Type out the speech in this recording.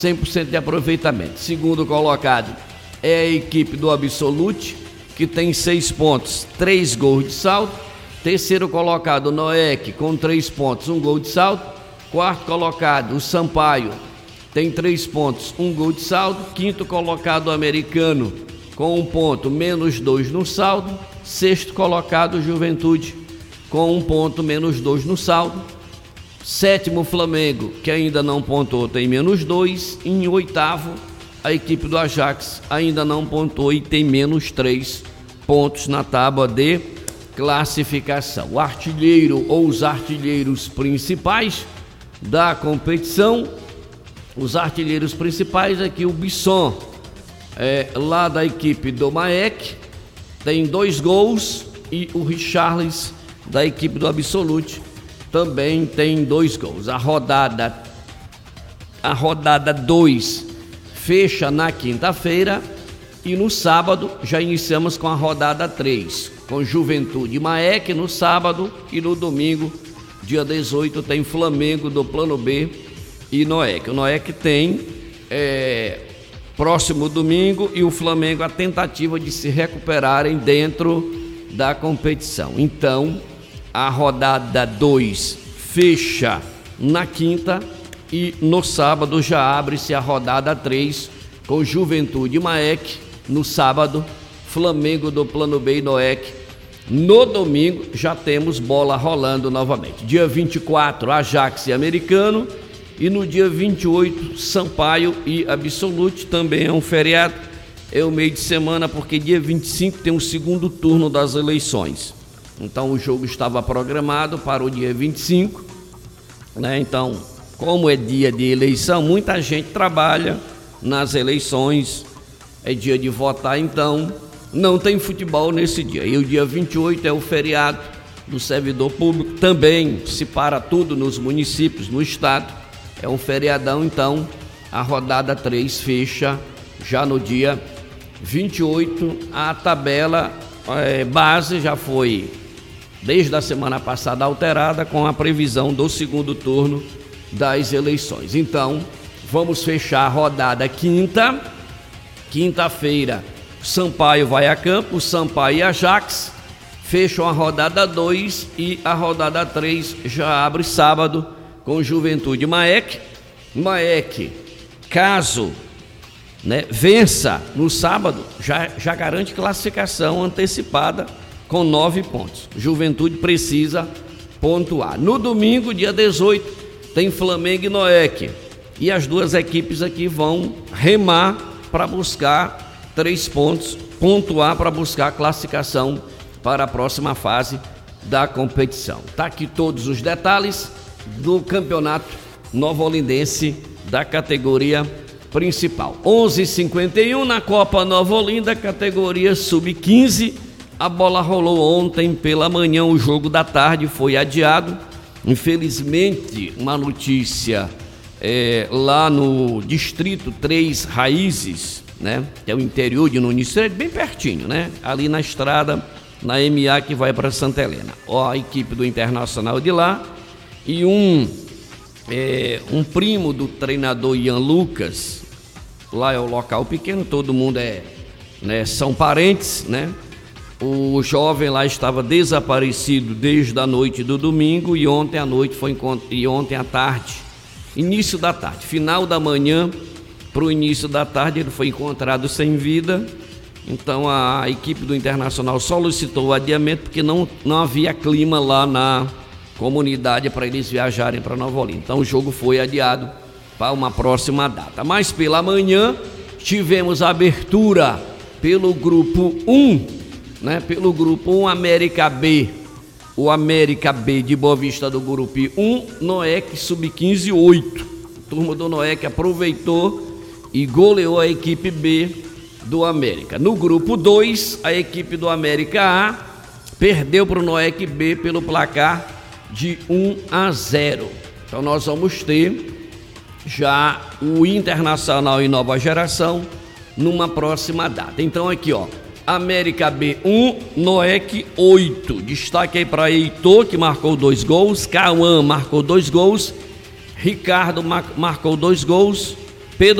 100% de aproveitamento. Segundo colocado é a equipe do Absolute, que tem 6 pontos, 3 gols de saldo. Terceiro colocado, o Noec, com 3 pontos, 1 gol de saldo. Quarto colocado, o Sampaio, tem 3 pontos, 1 gol de saldo. Quinto colocado, o Americano, com 1 ponto, menos 2 no saldo. Sexto colocado, o Juventude, com 1 ponto, menos 2 no saldo. Sétimo, Flamengo, que ainda não pontuou, tem menos 2. Em oitavo, a equipe do Ajax ainda não pontuou e tem menos 3 pontos na tábua de classificação. O artilheiro ou os artilheiros principais da competição, os artilheiros principais aqui, o Bisson, lá da equipe do Maek, tem 2 gols, e o Richarlis, da equipe do Absolute, também tem 2 gols. A rodada 2 fecha na quinta-feira e no sábado já iniciamos com a rodada 3, com Juventude e Maek no sábado, e no domingo, dia 18, tem Flamengo do Plano B e Noec. O Noec tem próximo domingo, e o Flamengo a tentativa de se recuperarem dentro da competição. Então, a rodada 2 fecha na quinta e no sábado já abre-se a rodada 3 com Juventude e Maek no sábado, Flamengo do Plano B e Noec. No domingo já temos bola rolando novamente. Dia 24, Ajax e Americano, e no dia 28, Sampaio e Absolute. Também é um feriado, é o meio de semana, porque dia 25 tem o segundo turno das eleições. Então o jogo estava programado para o dia 25, né? Então, como é dia de eleição, muita gente trabalha nas eleições, é dia de votar, então não tem futebol nesse dia. E o dia 28 é o feriado do servidor público, também se para tudo nos municípios, no estado, é um feriadão. Então a rodada 3 fecha já no dia 28. A tabela base já foi, desde a semana passada, alterada com a previsão do segundo turno das eleições. Então, vamos fechar a rodada quinta-feira, Sampaio vai a campo, Sampaio e Ajax fecham a rodada 2, e a rodada 3 já abre sábado com Juventude e Maek. Maek, caso vença no sábado, já garante classificação antecipada com 9 pontos. Juventude precisa pontuar. No domingo, dia 18, tem Flamengo e Noec, e as duas equipes aqui vão remar para buscar 3 pontos, pontuar para buscar classificação para a próxima fase da competição. Tá aqui todos os detalhes do campeonato novolindense da categoria principal. 11h51 na Copa Nova Olinda, categoria sub-15. A bola rolou ontem pela manhã, o jogo da tarde foi adiado. Infelizmente, uma notícia lá no Distrito 3 Raízes, né? Que é o interior de Nunes, bem pertinho, né? Ali na estrada, na MA que vai para Santa Helena. Ó, a equipe do Internacional de lá, e um primo do treinador Ian Lucas, lá é o local pequeno, todo mundo são parentes, né? O jovem lá estava desaparecido desde a noite do domingo, e ontem à tarde, início da tarde, final da manhã para o início da tarde, ele foi encontrado sem vida. Então a equipe do Internacional solicitou o adiamento, porque não havia clima lá na comunidade para eles viajarem para Nova Olinda. Então o jogo foi adiado para uma próxima data. Mas pela manhã tivemos a abertura pelo grupo 1, né? Pelo grupo 1, América B. O América B de Boa Vista do grupo 1, Noec sub-15 8. A turma do Noec aproveitou e goleou a equipe B do América. No grupo 2, a equipe do América A perdeu para o Noec B pelo placar de 1-0. Então nós vamos ter já o Internacional e Nova Geração numa próxima data. Então aqui, ó, América B 1, Noec 8. Destaque aí para Heitor, que marcou 2 gols, Cauã marcou 2 gols, Ricardo marcou 2 gols,